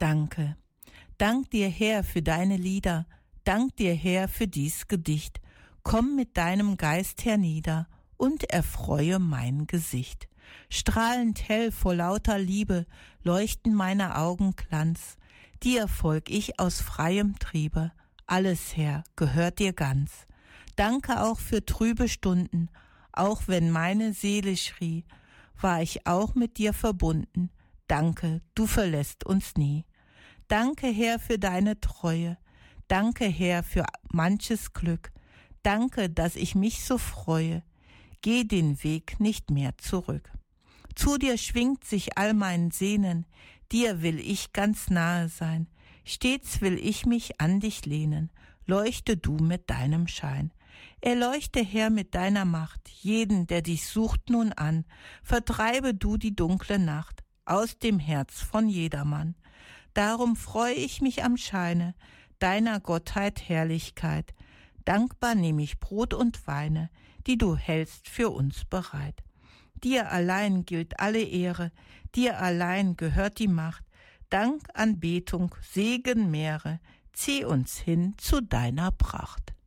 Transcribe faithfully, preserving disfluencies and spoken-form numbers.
Danke. Dank dir, Herr, für deine Lieder, dank dir, Herr, für dies Gedicht. Komm mit deinem Geist hernieder und erfreue mein Gesicht. Strahlend hell vor lauter Liebe leuchten meine Augen Glanz. Dir folg ich aus freiem Triebe, alles, Herr, gehört dir ganz. Danke auch für trübe Stunden, auch wenn meine Seele schrie, war ich auch mit dir verbunden. Danke, du verlässt uns nie. Danke, Herr, für deine Treue. Danke, Herr, für manches Glück. Danke, dass ich mich so freue. Geh den Weg nicht mehr zurück. Zu dir schwingt sich all mein Sehnen. Dir will ich ganz nahe sein. Stets will ich mich an dich lehnen. Leuchte du mit deinem Schein. Erleuchte, Herr, mit deiner Macht jeden, der dich sucht, nun an. Vertreibe du die dunkle Nacht aus dem Herz von jedermann. Darum freu ich mich am Scheine deiner Gottheit Herrlichkeit. Dankbar nehm ich Brot und Weine, die du hältst für uns bereit. Dir allein gilt alle Ehre, dir allein gehört die Macht. Dank, Anbetung, Segen, Meere, zieh uns hin zu deiner Pracht.